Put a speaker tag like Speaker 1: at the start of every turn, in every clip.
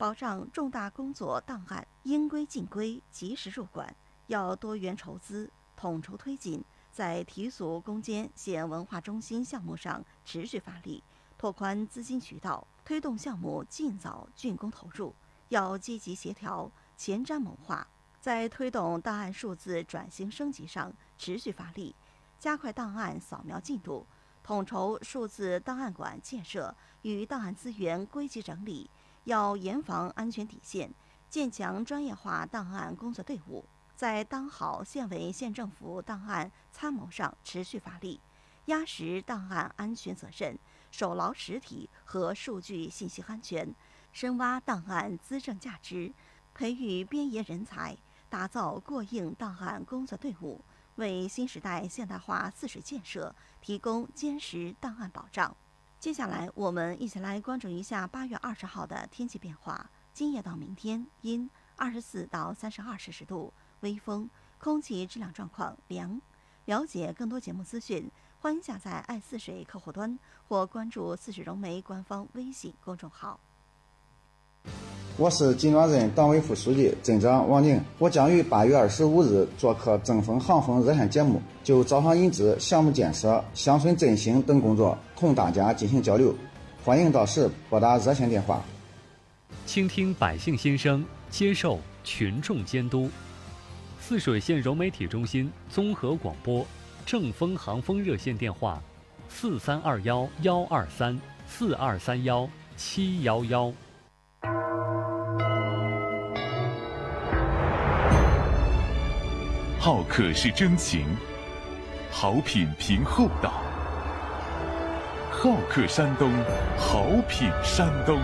Speaker 1: 保障重大工作档案应规尽规、及时入管，要多元筹资，统筹推进，在提速攻坚县文化中心项目上持续发力，拓宽资金渠道，推动项目尽早竣工投入。要积极协调、前瞻谋划，在推动档案数字转型升级上持续发力，加快档案扫描进度，统筹数字档案馆建设与档案资源归集整理。要严防安全底线，建强专业化档案工作队伍，在当好县委县政府档案参谋上持续发力，压实档案安全责任，守牢实体和数据信息安全，深挖档案资政价值，培育编研人才，打造过硬档案工作队伍，为新时代现代化泗水建设提供坚实档案保障。接下来，我们一起来关注一下8月20号的天气变化。今夜到明天，阴，24到32摄氏度，微风，空气质量状况良。了解更多节目资讯，欢迎下载爱泗水客户端或关注泗水融媒官方微信公众号。
Speaker 2: 我是金庄镇党委副书记、镇长王宁，我将于8月25日做客正风航风热线节目，就招商引资、项目建设、乡村振兴等工作同大家进行交流。欢迎到时拨打热线电话。
Speaker 3: 倾听百姓心声，接受群众监督。泗水县融媒体中心综合广播正风航风热线电话：4321-123，4231-711。
Speaker 4: 好客是真情，好品凭厚道。好客山东，好品山东。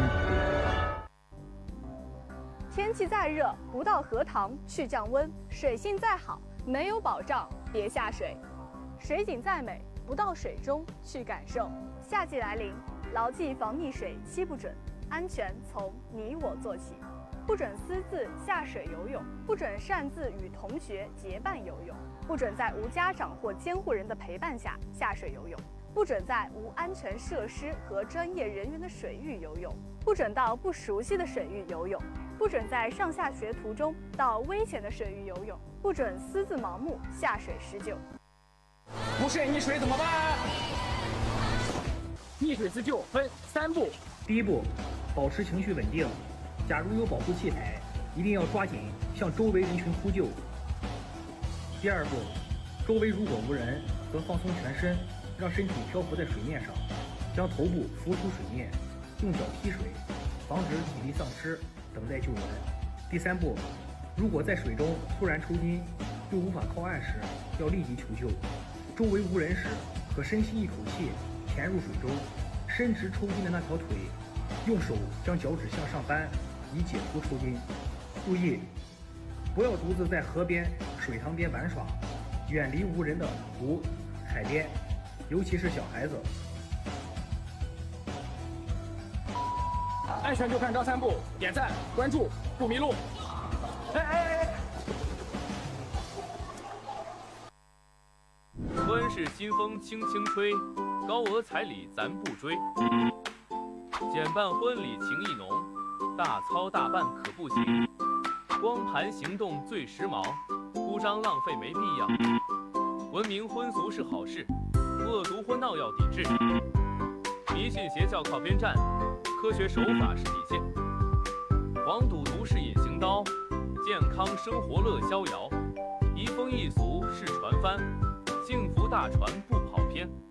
Speaker 5: 天气再热，不到荷塘去降温；水性再好，没有保障别下水；水景再美，不到水中去感受。夏季来临，牢记防溺水7不准，安全从你我做起。不准私自下水游泳，不准擅自与同学结伴游泳，不准在无家长或监护人的陪伴下下水游泳，不准在无安全设施和专业人员的水域游泳，不准到不熟悉的水域游泳，不准在上下学途中到危险的水域游泳，不准私自盲目下水施救。
Speaker 6: 不慎溺水怎么办？溺水自救分3步。
Speaker 7: 第一步，保持情绪稳定。假如有保护器材，一定要抓紧向周围人群呼救。第二步，周围如果无人，则放松全身，让身体漂浮在水面上，将头部浮出水面，用脚踢水，防止体力丧失，等待救援。第三步，如果在水中突然抽筋又无法靠岸时，要立即求救。周围无人时，可深吸一口气，潜入水中，伸直抽筋的那条腿，用手将脚趾向上扳，以解除抽筋。注意，不要独自在河边、水塘边玩耍，远离无人的湖、海边，尤其是小孩子。
Speaker 6: 安全就看张3步，点赞、关注，不迷路。
Speaker 8: 婚事新风轻轻吹，高额彩礼咱不追。简办婚礼情意浓，大操大办可不行。光盘行动最时髦，铺张浪费没必要。文明婚俗是好事，恶毒婚闹要抵制。迷信邪教靠边站，科学手法是底线。黄赌毒是野行刀，健康生活乐逍遥。移风易俗是船帆，幸福大船不跑偏。